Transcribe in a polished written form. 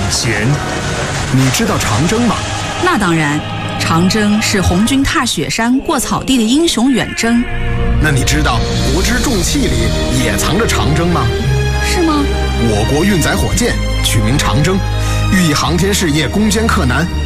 弦。你知道长征吗？ 那当然，长征是红军踏雪山过草地的英雄远征。 那你知道国之重器里也藏着长征吗？ 是吗？ 我国运载火箭取名长征，寓意航天事业攻坚克难，